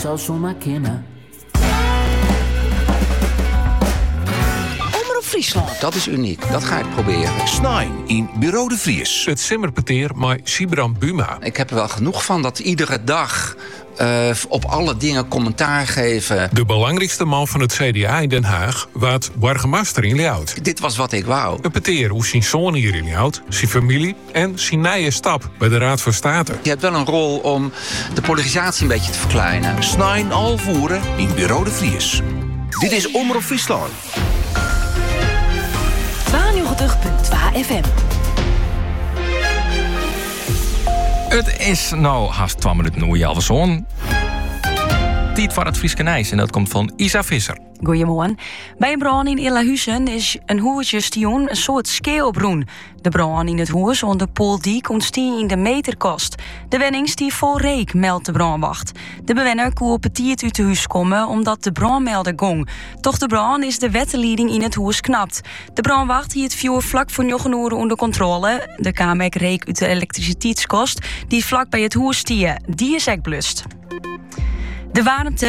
Zou zomaar kennen. Omroep Friesland. Dat is uniek, dat ga ik proberen. Snijn in Bureau de Vries. Het simmerpeteer met Sibram Buma. Ik heb er wel genoeg van dat iedere dag op alle dingen commentaar geven. De belangrijkste man van het CDA in Den Haag waard burgemeester in Ljout. Dit was wat ik wou. Een peteer hoe zijn zoon hier in Ljout, zijn familie en zijn nieuwe stap bij de Raad van State. Je hebt wel een rol om de polarisatie een beetje te verkleinen. Snijn alvoeren in Bureau de Vries. Dit is Omroep Friesland. 92.2 FM. Het is nou haast 2 minuten nu al zo'n. Tijd voor het Frieske Nijs en dat komt van Isa Visser. Goedemorgen. Bij een brand in Illahuizen is een hoersjestion een soort skeeuwbroen. De brand in het hoers onder Pooldiek ontstie in de meterkost. De wenning stief vol reek, meldt de brandwacht. De bewenner kon op het tiert uit het huis komen omdat de brandmelder gong. Toch de brand is de wettenleiding in het hoers knapt. De brandwacht hield het vuur vlak voor 9 uur onder controle. De kamek reek uit de elektriciteitskost die vlak bij het hoers stier. Die is ek blust. De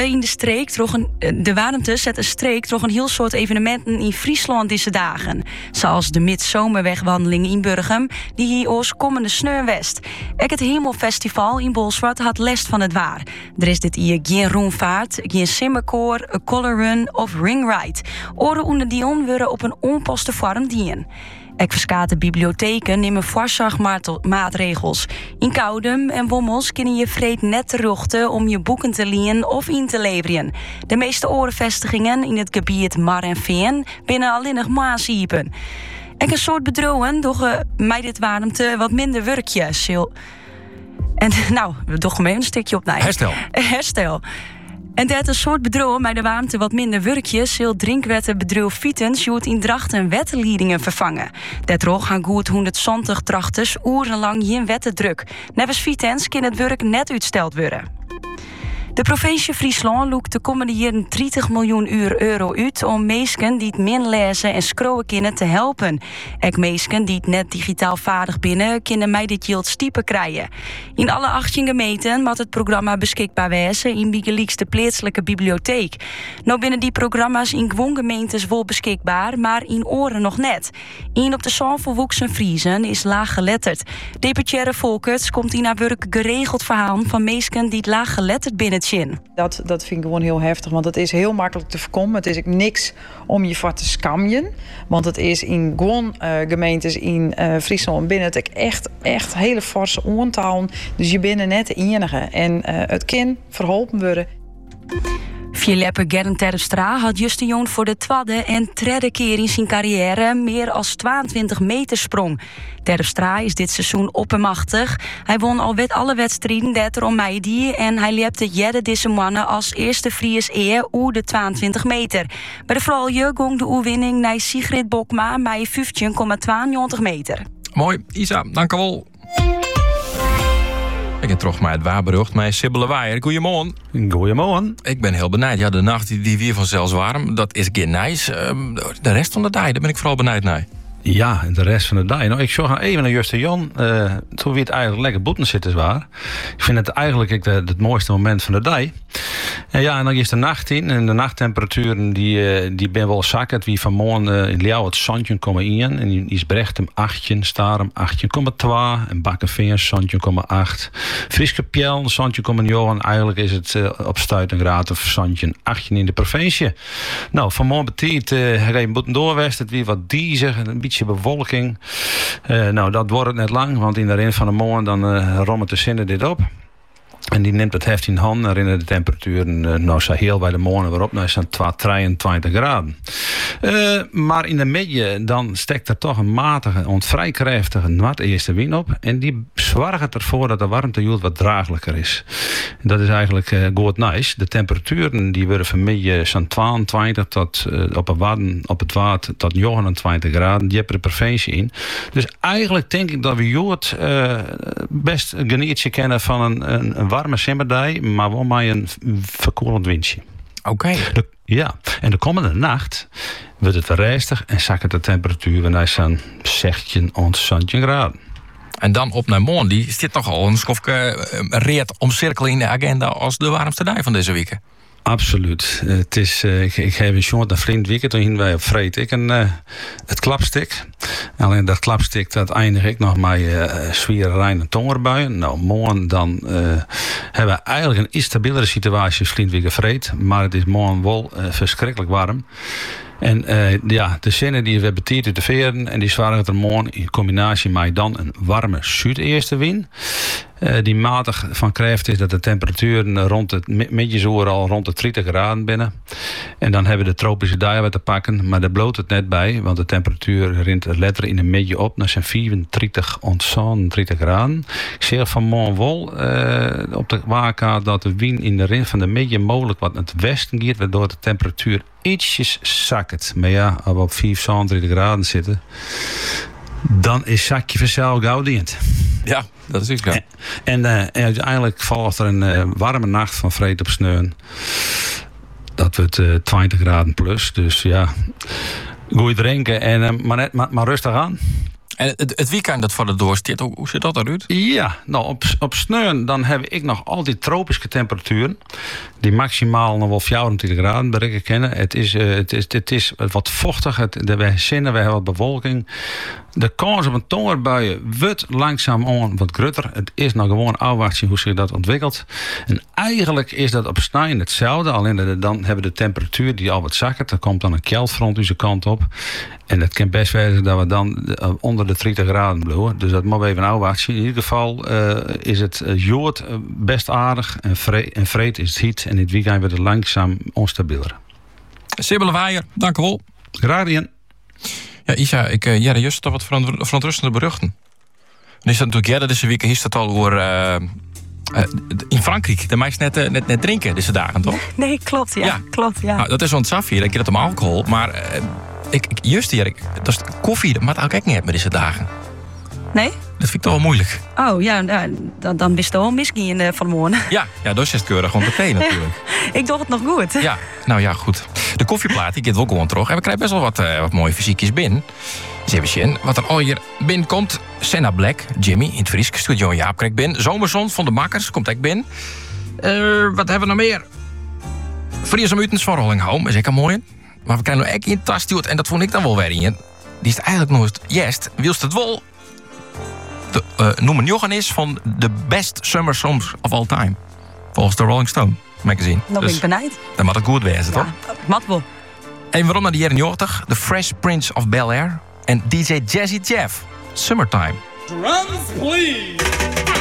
warmte zet een streek door een heel soort evenementen in Friesland deze dagen. Zoals de Midzomerwegwandeling in Burgum, die hier oors komende sneeuwwest. Ook het Hemelfestival in Bolsward had last van het waar. Er is dit hier geen roemvaart, geen simmerkoor, een color run of ringride. Oren onder Dion worden op een onpaste vorm dien. Ek verskate bibliotheken nemen voorzorgmaatregels. In Koudum en Wommels kunnen je vreed net terugten om je boeken te lenen of in te leveren. De meeste orenvestigingen in het gebied Mar en Veen binnen alleen nog maasiepen. En een soort bedrouwen doch mij dit warmte wat minder werkje. En nou, we doen gewoon een stukje op naar. Herstel. En dat een soort bedrijf met de warmte wat minder werkjes zult drinkwettebedrijf Fietens joet in Drachten en wettenleidingen vervangen. Daardoor gaan goed 170 trachters urenlang geen wetten druk. Nevens Fietens kan het werk net uitsteld worden. De provincie Friesland loekt de komende jaren 30 miljoen euro uit om meesken die het min lezen en scrollen kunnen te helpen. Ook meesken die het net digitaal vaardig binnen kunnen mij dit yield stiepen krijgen. In alle 18 gemeenten moet het programma beschikbaar wezen in de plaatselijke bibliotheek. Nou binnen die programma's in gewoon gemeentes wel beschikbaar, maar in oren nog net. In op de Zandvoortse Friesen is laaggeletterd. Deputaire Volkerts komt in haar werk geregeld verhaal van meesken die het laaggeletterd binnen. Dat vind ik gewoon heel heftig, want het is heel makkelijk te voorkomen. Het is ook niks om je voor te scamjen. Want het is in gewoon gemeentes in Friesland binnen het echt hele forse ontalen. Dus je bent net de enige. En het kan verholpen worden. Vierlepper Gerrit Terpstra had Juste Joon voor de tweede en derde keer in zijn carrière meer dan 22 meter sprong. Terpstra is dit seizoen oppermachtig. Hij won al alle wedstrijden dat er om mij die en hij liepte jette deze mannen als eerste Fries oer de 22 meter. Bij de vrouwen gong de oerwinning naar Sigrid Bokma met 15,92 meter. Mooi, Isa, dank u wel. Ik heb terug met het waarberucht met Sibylle Weijer. Goedemorgen. Goedemorgen. Ik ben heel benieuwd. Ja, de nacht die weer vanzelfs warm, dat is geen nice. De rest van de dag, daar ben ik vooral benieuwd naar. Ja, en de rest van de dag. Nou, ik zag even naar Juste Jan. Toen weer het eigenlijk lekker boeten zitten waar. Ik vind het eigenlijk het mooiste moment van de dag. En ja, en dan is de nacht in. En de nachttemperaturen die ben wel zakken. Wie vanmorgen in Ljouw het zandje komen in. En in Isbrechtstem 18, Starum 18,2. En Bakkenveer zandje 8. Frieske Pjel, zandje 9. Eigenlijk is het op stuit een graad of zandje 18 in de provincie. Nou, vanmorgen betiet geen boeten doorwest. Het weer wat diezig, een beetje bewolking. Nou, dat wordt het net lang. Want in de rin van de morgen dan rommelt de zinnen dit op. En die neemt het heft in hand. En de temperaturen nou zo heel bij de morgen waarop. Nou is het 23 graden. Maar in de midden dan steekt er toch een matige, vrij krachtige noordeerste wind op. En die zorgt ervoor dat de warmte wat draaglijker is. En dat is eigenlijk goed nice. De temperaturen die worden vanmiddag zo'n 22 tot op het water tot 29 graden. Die hebben de provincie in. Dus eigenlijk denk ik dat we best een genietje kennen van een warme zomerdag, maar wel maar een verkoelend windje. Oké. Ja, en de komende nacht wordt het rustig en zakken de temperatuur naar zo'n 16 graden. En dan op naar morgen, die zit nogal een schofke reet omcirkelen in de agenda als de warmste dag van deze week. Absoluut. Het is, ik heb een short een vriend weekend, toen gingen wij op vreet ik het klapstik. Alleen dat klapstik, dat eindig ik nog met zware Rijn- en tongerbuien. Nou, morgen dan hebben we eigenlijk een iets stabielere situatie als vriend weekend vreet. Maar het is morgen wel verschrikkelijk warm. En de zinnen die we hebben tiert uit de veren en die zwaren er morgen in combinatie met dan een warme zuidestenwind. Die matig van kracht is dat de temperaturen rond het middaguur al rond de 30 graden binnen. En dan hebben we de tropische dagen wat te pakken, maar daar bloot het net bij, want de temperatuur rint letterlijk in de middag op naar zijn 34 tot 30 graden. Ik zeg van morgen wel op de waarkaart dat de wind in de rint van de middag mogelijk wat naar het westen gaat, waardoor de temperatuur ietsjes zakt. Maar ja, als we op 34 graden zitten, dan is zakje vanzelf gauw dient. Ja, dat is iets. Ja. En uiteindelijk volgt er een warme nacht van vreet op sneeuwen. Dat wordt 20 graden plus. Dus ja, goed drinken en maar rustig aan. En het weekend dat voor de doorsteert, hoe zit dat eruit? Ja, nou op sneeuwen dan heb ik nog altijd tropische temperaturen. Die maximaal nog wel 24 graden bereiken kennen. Het is wat vochtig. We hebben wat bewolking. De kans op een tongerbuien wordt langzaam wat groter. Het is nog gewoon afwachten hoe zich dat ontwikkelt. En eigenlijk is dat op sneeuwen hetzelfde. Alleen dan hebben de temperatuur die al wat zakken. Er komt dan een keldfront onze kant op. En het kan best wezen dat we dan onder de 30 graden blijven. Dus dat moeten we even afwachten. In ieder geval is het jood best aardig. En vreed is het heet. En dit weekend wordt het langzaam onstabieler. Sibylle Waaier, dank u wel. Graag gedaan. Ja, Isa, ik jaren juist wat verontrustende berichten. Nu is dat natuurlijk deze week is dat al over in Frankrijk. De meisjes net drinken deze dagen, toch? Nee, klopt, ja. Klopt, ja. Nou, dat is zo'n safje, dat je dat om alcohol. Maar dat is koffie, dat maakt ook niet meer deze dagen. Nee? Dat vind ik toch wel moeilijk. Oh, ja, dan wist je wel misschien van morgen. Ja, dat is het keurig om te thee natuurlijk. Ik doe het nog goed. Ja, nou ja, goed. De koffieplaat, die gaat wel gewoon terug. En we krijgen best wel wat mooie fysiekjes binnen. Dus even zien wat er al hier binnenkomt. Senna Black, Jimmy, in het Friesk, Studio en Jaap krijgt binnen. Zomerzon van de Makkers, komt ook binnen. Wat hebben we nog meer? Fries om Utens van Rolling Home, is ook een mooie. Maar we krijgen nog echt in tas stuurt en dat vond ik dan wel weer in. Die is eigenlijk nooit juist. Wilst het wel noemen Jochen is van de best summer songs of all time. Volgens de Rolling Stone magazine. Dan ben ik benijd. Dan moet het goed wezen, toch? Mat wel. En waarom naar de jaren 80? The Fresh Prince of Bel-Air en DJ Jazzy Jeff. Summertime. Drums, please.